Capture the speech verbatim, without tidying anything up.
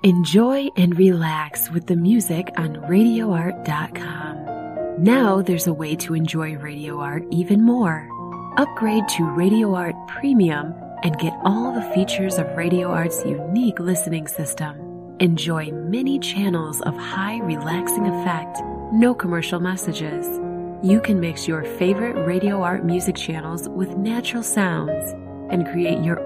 Enjoy and relax with the music on radio art dot com. Now there's a way to enjoy Radio Art even more. Upgrade to Radio Art Premium and get all the features of Radio Art's unique listening system. Enjoy many channels of high relaxing effect, no commercial messages. You can mix your favorite Radio Art music channels with natural sounds and create your